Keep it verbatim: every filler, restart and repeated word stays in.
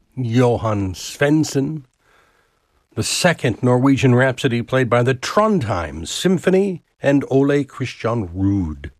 Johan Svensson. The second Norwegian Rhapsody played by the Trondheim Symphony and Ole Christian Ruud.